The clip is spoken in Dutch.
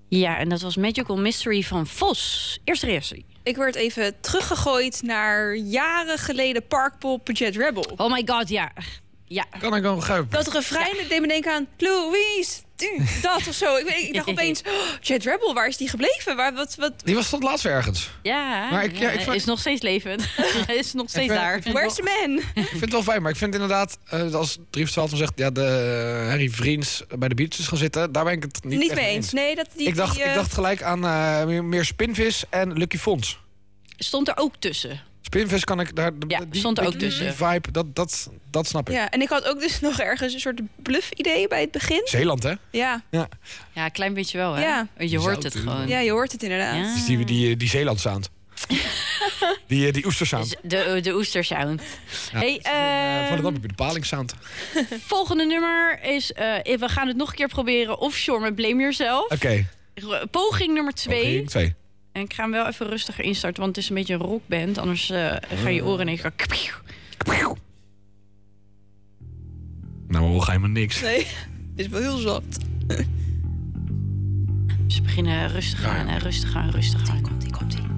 Ja, en dat was Magical Mystery van Vos. Eerste reactie. Ik werd even teruggegooid naar jaren geleden Parkpop Jet Rebel. Oh my god, ja. Ja. Kan ik wel begrijpen. Dat refrein deed me denken aan Louise, dat of zo. Ik dacht opeens, Jet Rebel, waar is die gebleven? Wat? Die was tot laatst ergens. Ja, Maar ik is nog steeds levend. Is nog steeds daar. Where's the man? Ik vind het wel fijn, maar ik vind inderdaad... als 3 of 12 zegt... ja, de Harry Vriends bij de Beatles gaan zitten... daar ben ik het niet mee eens. Nee, ik dacht gelijk aan meer Spinvis en Lucky Fons. Stond er ook tussen. Spinvis kan ik daar... stond er ook tussen. Die vibe, dat snap ik. Ja, en ik had ook dus nog ergens een soort bluff-idee bij het begin. Zeeland, hè? Ja. Ja, een klein beetje wel, hè? Ja. Je hoort het gewoon. Ja, je hoort het inderdaad. Ja. Dus die Zeeland-sound. die oestersound. De oestersound. Ja, Hey, Volendam heb je de palingsound. volgende nummer is... we gaan het nog een keer proberen. Offshore met Blame Yourself. Oké. Poging nummer 2. 2. En ik ga hem wel even rustiger instarten, want het is een beetje een rockband. Anders gaan je oren in één keer... Nou, hoor ga je maar niks. Nee, dit is wel heel zacht. Dus we beginnen rustig aan, rustig aan, rustig aan. Komt-ie.